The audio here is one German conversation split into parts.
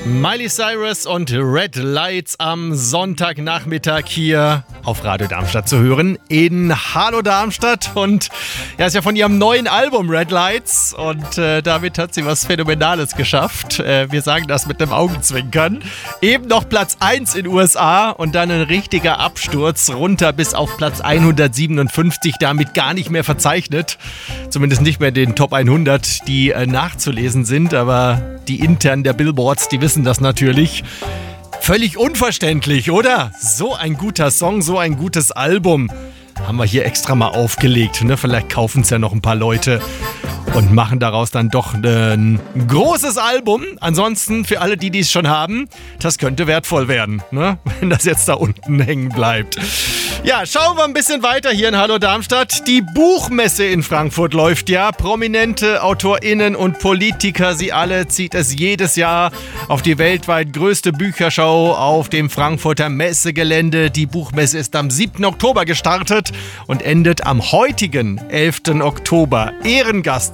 Miley Cyrus und Red Lights am Sonntagnachmittag hier auf Radio Darmstadt zu hören in Hallo Darmstadt. Und ja, ist ja von ihrem neuen Album Red Lights und damit hat sie was Phänomenales geschafft. Wir sagen das mit einem Augenzwinkern. Eben noch Platz 1 in USA und dann ein richtiger Absturz runter bis auf Platz 157, damit gar nicht mehr verzeichnet. Zumindest nicht mehr in den Top 100, die nachzulesen sind, aber die internen der Billboards, die wissen das natürlich. Völlig unverständlich, oder? So ein guter Song, so ein gutes Album haben wir hier extra mal aufgelegt. Ne? Vielleicht kaufen es ja noch ein paar Leute und machen daraus dann doch ein großes Album. Ansonsten, für alle, die es schon haben, das könnte wertvoll werden, ne? Wenn das jetzt da unten hängen bleibt. Ja, schauen wir ein bisschen weiter hier in Hallo Darmstadt. Die Buchmesse in Frankfurt läuft ja. Prominente AutorInnen und Politiker, sie alle zieht es jedes Jahr auf die weltweit größte Bücherschau auf dem Frankfurter Messegelände. Die Buchmesse ist am 7. Oktober gestartet und endet am heutigen 11. Oktober. Ehrengast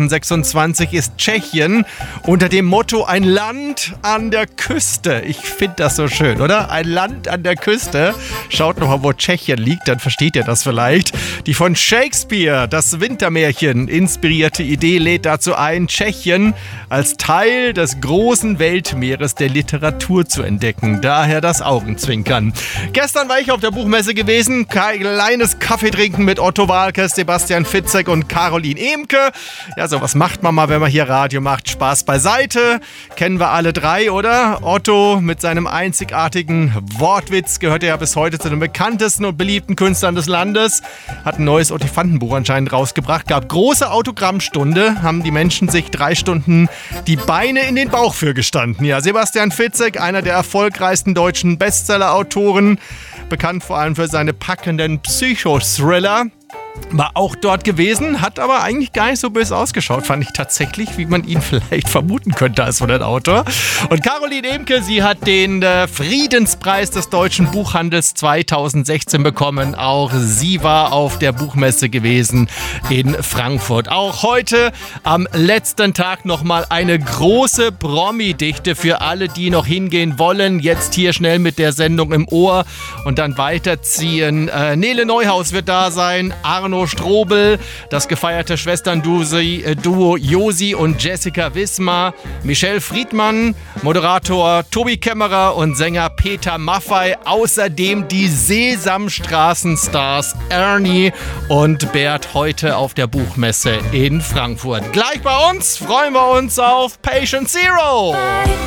2026 ist Tschechien unter dem Motto Ein Land an der Küste. Ich finde das so schön, oder? Ein Land an der Küste. Schaut noch mal, wo Tschechien liegt, dann versteht ihr das vielleicht. Die von Shakespeare, das Wintermärchen, inspirierte Idee lädt dazu ein, Tschechien als Teil des großen Weltmeeres der Literatur zu entdecken. Daher das Augenzwinkern. Gestern war ich auf der Buchmesse gewesen. Kleines Kaffeetrinken mit Otto Waalkes, Sebastian Fitzek und Caroline Emke. Ja, sowas macht man mal, wenn man hier Radio macht. Spaß beiseite. Kennen wir alle drei, oder? Otto mit seinem einzigartigen Wortwitz gehört ja bis heute zu den bekanntesten und beliebten Künstlern des Landes. Hat ein neues Otifantenbuch anscheinend rausgebracht. Gab große Autogrammstunde. Haben die Menschen sich 3 Stunden die Beine in den Bauch für gestanden. Ja, Sebastian Fitzek, einer der erfolgreichsten deutschen Bestseller-Autoren. Bekannt vor allem für seine packenden Psychothriller. War auch dort gewesen, hat aber eigentlich gar nicht so böse ausgeschaut, fand ich tatsächlich, wie man ihn vielleicht vermuten könnte als von einem Autor. Und Caroline Emke, sie hat den Friedenspreis des deutschen Buchhandels 2016 bekommen. Auch sie war auf der Buchmesse gewesen in Frankfurt. Auch heute am letzten Tag nochmal eine große Promi-Dichte für alle, die noch hingehen wollen. Jetzt hier schnell mit der Sendung im Ohr und dann weiterziehen. Nele Neuhaus wird da sein, Arno Strobel, das gefeierte Schwestern-Duo Josi und Jessica Wismar, Michelle Friedmann, Moderator Tobi Kämmerer und Sänger Peter Maffay, außerdem die Sesamstraßen-Stars Ernie und Bert heute auf der Buchmesse in Frankfurt. Gleich bei uns freuen wir uns auf Patient Zero.